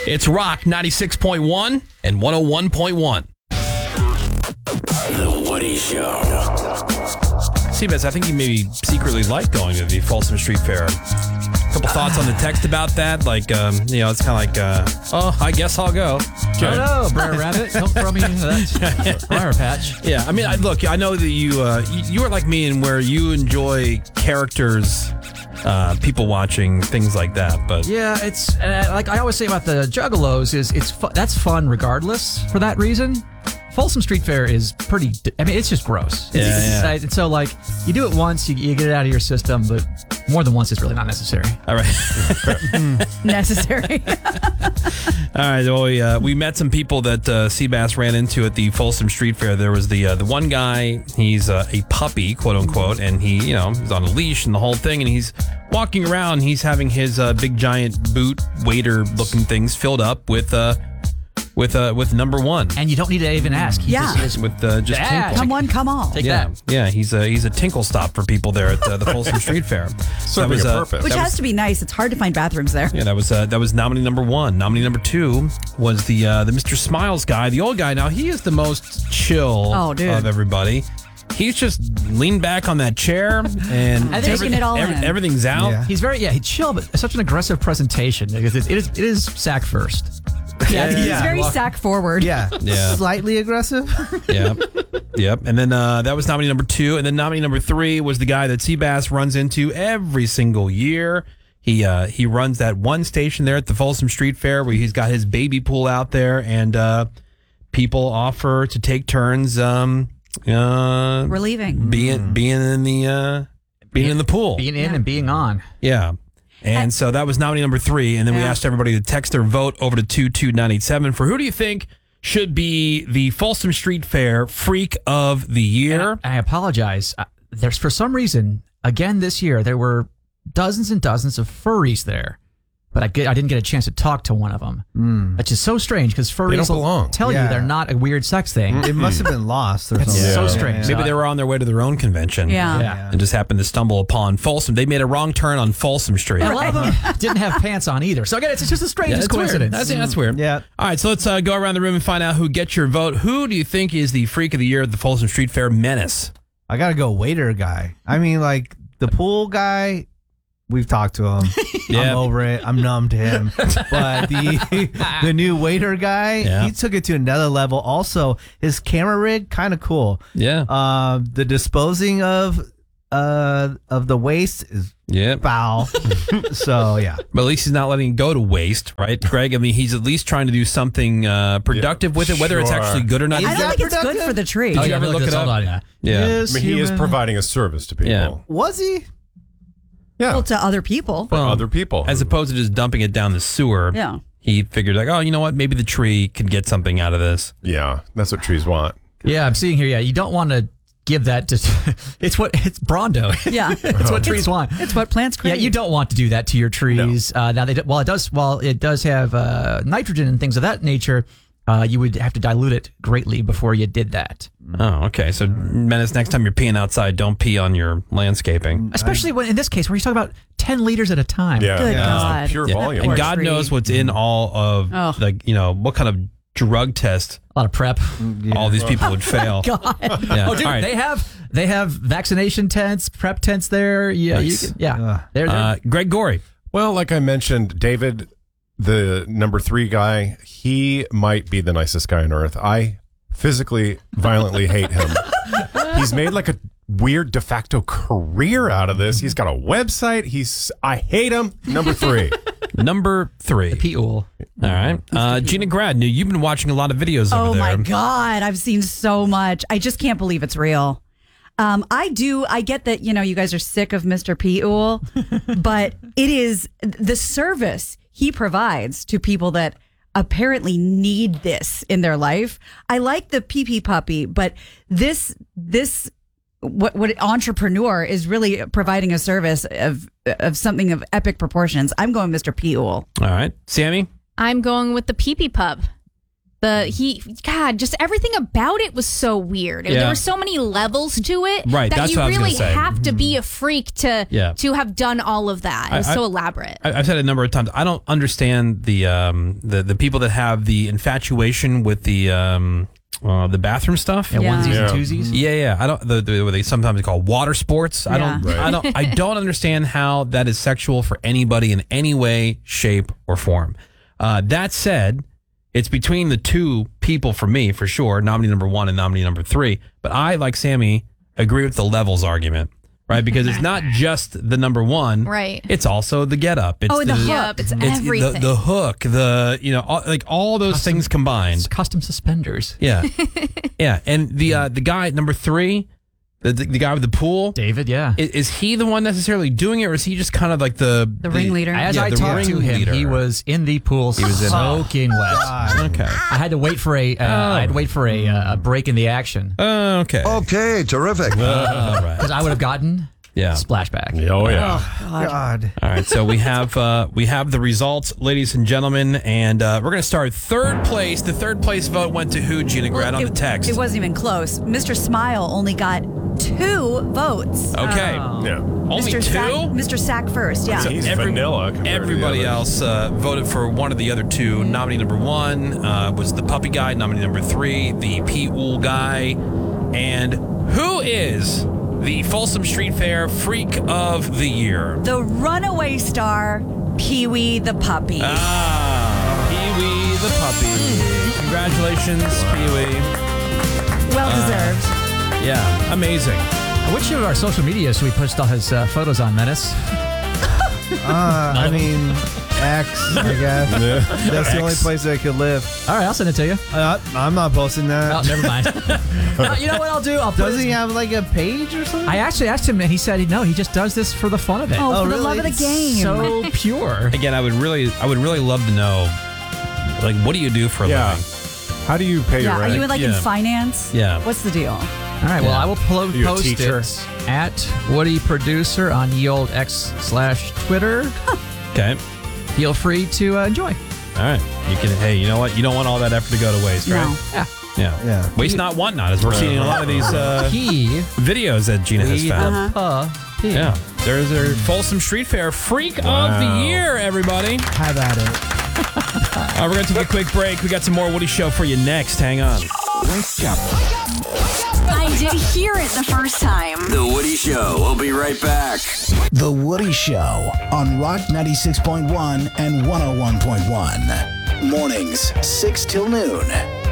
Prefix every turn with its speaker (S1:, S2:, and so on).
S1: It's Rock 96.1 and 101.1.
S2: The Woody Show.
S1: Seabass, I think you maybe secretly like going to the Folsom Street Fair. Couple thoughts on the text about that? Like, it's kind of like, I guess I'll go.
S3: I don't know, Brer Rabbit. Don't throw me into that briar patch.
S1: Yeah, I mean, look, I know that you are like me in where you enjoy characters, people watching, things like that. But
S3: Yeah, it's like I always say about the Juggalos is that's fun regardless for that reason. Folsom Street Fair is pretty. I mean, it's just gross.
S1: Yeah.
S3: And so, like, you do it once, you get it out of your system, but more than once, it's really not necessary.
S1: all right.
S4: Necessary.
S1: All right, well, we met some people that Seabass ran into at the Folsom Street Fair. There was the one guy, he's a puppy, quote unquote, and he, he's on a leash and the whole thing, and he's walking around. He's having his big giant boot waiter looking things filled up with number one.
S3: And you don't need to even ask.
S4: Yeah.
S1: Just
S3: Dad,
S1: tinkle.
S4: Come on, come on.
S3: Take
S1: Yeah,
S3: that.
S1: yeah, he's a tinkle stop for people there at the Folsom Street Fair.
S5: Serving a purpose.
S4: Which has to be nice. It's hard to find bathrooms there.
S1: Yeah, that was nominee number one. Nominee number two was the Mr. Smiles guy, the old guy. Now he is the most chill of everybody. He's just leaned back on that chair and
S4: Taking it all in.
S1: everything's out.
S3: Yeah. He's he's chill, but such an aggressive presentation because it is sack first.
S4: Yeah, he's very sack forward.
S6: Yeah.
S1: Yeah.
S6: Slightly aggressive.
S1: Yep. And then that was nominee number two. And then nominee number three was the guy that Seabass runs into every single year. He runs that one station there at the Folsom Street Fair where he's got his baby pool out there, and people offer to take turns
S4: Relieving.
S1: being in the pool.
S3: Being in and being on.
S1: Yeah. And so that was nominee number three. And then we asked everybody to text their vote over to 22987 for who do you think should be the Folsom Street Fair Freak of the Year?
S3: And I apologize. There's for some reason, again this year, there were dozens and dozens of furries there. But I didn't get a chance to talk to one of them, which is so strange because furries will tell you they're not a weird sex thing.
S6: It must have been lost or something.
S3: It's so strange.
S1: Maybe they were on their way to their own convention.
S4: Yeah.
S1: And just happened to stumble upon Folsom. They made a wrong turn on Folsom Street.
S3: A lot of them didn't have pants on either. So again, it's just the strangest coincidence.
S1: That's weird.
S6: Yeah.
S1: All right, so let's go around the room and find out who gets your vote. Who do you think is the Freak of the Year at the Folsom Street Fair Menace?
S6: I got to go waiter guy. I mean, like the pool guy, we've talked to him.
S1: Yeah.
S6: I'm over it. I'm numb to him. But the new waiter guy, he took it to another level. Also, his camera rig, kind of cool.
S1: Yeah.
S6: The disposing of the waste is foul. So, yeah.
S1: But at least he's not letting it go to waste, right, Greg? I mean, he's at least trying to do something productive with it, whether it's actually good or not.
S4: I don't think it's good for the tree.
S1: Did you ever look it up?
S3: Yeah.
S1: Yeah.
S5: I mean, he is providing a service to people.
S1: Yeah.
S6: Was he?
S5: Yeah.
S4: Well, to other people.
S5: For other people.
S1: As opposed to just dumping it down the sewer.
S4: Yeah.
S1: He figured like, oh, you know what? Maybe the tree could get something out of this.
S5: Yeah, that's what trees want.
S3: Yeah, I'm seeing here. Yeah, you don't want to give that to. It's Brondo.
S4: Yeah.
S3: It's what trees want.
S4: It's what plants crave.
S3: Yeah, you don't want to do that to your trees. Now, it does have nitrogen and things of that nature. You would have to dilute it greatly before you did that.
S1: Oh, okay. So, Menace, next time you're peeing outside, don't pee on your landscaping.
S3: Especially when, in this case, where he's talking about 10 liters at a time.
S5: Yeah.
S4: Good God.
S5: Pure volume.
S1: And
S4: Poor
S1: God
S4: tree.
S1: knows what's in all of, what kind of drug test
S3: A lot of prep.
S1: all these people would fail.
S4: God.
S1: Yeah.
S3: Oh, dude,
S1: All right.
S3: they have vaccination tents, prep tents there. Yeah,
S1: Nice.
S3: They're
S1: Greg Gorey.
S5: Well, like I mentioned, David, the number 3 guy, he might be the nicest guy on earth. I physically, violently hate him. He's made like a weird de facto career out of this. He's got a website. I hate him. Number 3.
S1: Number 3.
S3: Pete Ool.
S1: All right. Gina Grad, you've been watching a lot of videos
S4: Oh
S1: over there.
S4: my God. I've seen so much. I just can't believe it's real. I get that, you guys are sick of Mr. Pete Ool, but it is the service he provides to people that apparently need this in their life. I like the pee-pee puppy, but this what entrepreneur is really providing a service of something of epic proportions. I'm going Mr. Pete Ool.
S1: All right. Sammy?
S7: I'm going with the pee-pee pup.
S2: Just everything about it was so weird.
S1: Yeah.
S2: There were so many levels to it
S1: Right,
S2: that
S1: that's
S2: you
S1: what I was gonna
S2: really
S1: say.
S2: have to be a freak to
S1: Yeah.
S2: have done all of that. It was so elaborate.
S1: I've said it a number of times. I don't understand the people that have the infatuation with the bathroom stuff.
S3: Yeah,
S4: Yeah.
S3: onesies
S5: Yeah.
S3: and twosies.
S1: Yeah. I don't. What they sometimes call water sports. I don't.
S4: Yeah.
S1: I don't understand how that is sexual for anybody in any way, shape, or form. That said, it's between the two people for me, for sure. Nominee number 1 and nominee number 3. But I, like Sammy, agree with the levels argument, right? Because it's not just the number 1,
S2: Right.
S1: It's also the get up. It's
S4: the hook.
S2: Yep, it's
S1: It's
S2: everything.
S1: the hook, all those things combined.
S3: It's custom suspenders.
S1: Yeah, yeah. And the guy number 3, the guy with the pool,
S3: David, yeah.
S1: is he the one necessarily doing it, or is he just kind of like the
S4: ringleader?
S3: As I
S1: the
S3: talked to him,
S1: ringleader?
S3: he was in the pool, soaking wet.
S1: Okay.
S3: I had to wait for a break in the action
S1: Okay.
S7: Okay, terrific.
S1: All right.
S3: because I would have gotten
S1: Yeah.
S3: splashback.
S5: Oh yeah.
S6: God.
S1: All right. So we have the results, ladies and gentlemen, and we're gonna start third place. The third place vote went to who, Gina Grad, on the text?
S4: It wasn't even close. Mr. Smile only got 2 votes.
S1: Okay.
S5: Yeah.
S1: Only
S4: Mr.
S1: 2.
S4: Mr. Sack first, yeah.
S5: So he's vanilla. compared to the
S1: Everybody
S5: others.
S1: else voted for one of the other 2. Nominee number 1 was the puppy guy. Nominee number 3, the P-Ool guy. And who is the Folsom Street Fair Freak of the Year?
S4: The runaway star, Pee-wee the puppy.
S1: Pee-wee the puppy. Congratulations, Pee-wee.
S4: Well deserved.
S1: Yeah, amazing.
S3: Which of our social media should we post all his photos on, Menace?
S6: I mean, X, I guess. That's the only
S5: X.
S6: place I could live.
S3: All right, I'll send it to you.
S6: I'm not posting
S3: Oh,
S6: that.
S3: never mind. You know what I'll do? I'll put
S6: Doesn't
S3: his-
S6: he have like a page or something?
S3: I actually asked him, and he said no. He just does this for the fun of it.
S4: Oh, for the
S6: really?
S4: love of the game.
S3: So pure.
S1: Again, I would really love to know, like, what do you do for a
S5: Yeah.
S1: living?
S5: How do you pay your
S4: yeah, are
S5: rent?
S4: you in
S1: Yeah.
S4: finance?
S1: Yeah.
S4: What's the deal?
S3: All right. Well, I will
S5: You a
S3: post
S5: teacher?
S3: it at Woody Producer on ye old X/Twitter.
S1: Okay.
S3: Feel free to enjoy.
S1: All right. You can. Hey, you know what? You don't want all that effort to go to waste, right?
S4: No.
S3: Yeah.
S1: Yeah.
S6: Yeah.
S1: Waste not, want not, as we're seeing in a lot of these
S3: He
S1: videos that Gina has found.
S3: puppy.
S1: Yeah. There's our Folsom Street Fair Freak of the Year, everybody.
S6: Have at it.
S1: We're going to take a quick break. We got some more Woody Show for you next. Hang on.
S8: I did hear it the first time.
S9: The Woody Show. We'll be right back.
S10: The Woody Show on Rock 96.1 and 101.1. Mornings, 6 till noon.